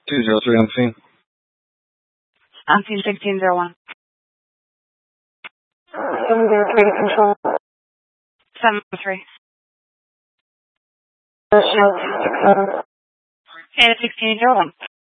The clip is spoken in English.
203 on scene. On scene 1601. 703 to control. 703. Show 267. And 1601.